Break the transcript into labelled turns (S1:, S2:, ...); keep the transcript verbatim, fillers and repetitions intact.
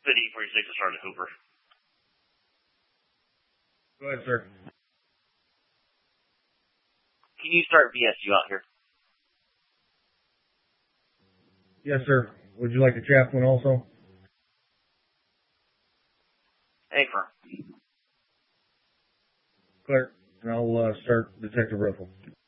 S1: City forty-six is Sergeant Hooper.
S2: Go ahead, sir.
S1: Can you start V S U out here?
S2: Yes, sir. Would you like a chaplain also?
S1: Affirm.
S2: Clear. And I'll uh, start Detective Riffle.